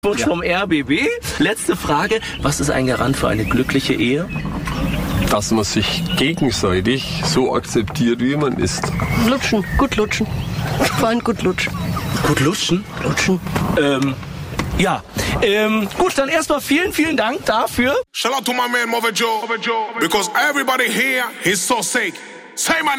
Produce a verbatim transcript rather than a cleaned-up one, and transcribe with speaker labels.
Speaker 1: Ja. Vom R B B. Letzte Frage. Was ist ein Garant für eine glückliche Ehe?
Speaker 2: Dass man sich gegenseitig so akzeptiert, wie man ist.
Speaker 3: Lutschen, gut lutschen. Vor allem gut lutschen.
Speaker 1: Gut lutschen?
Speaker 3: Lutschen.
Speaker 1: Ähm, ja. Ähm, gut, dann erstmal vielen, vielen Dank dafür.
Speaker 4: Shout out to my man Mother Joe, because everybody here is so sick. Say my name.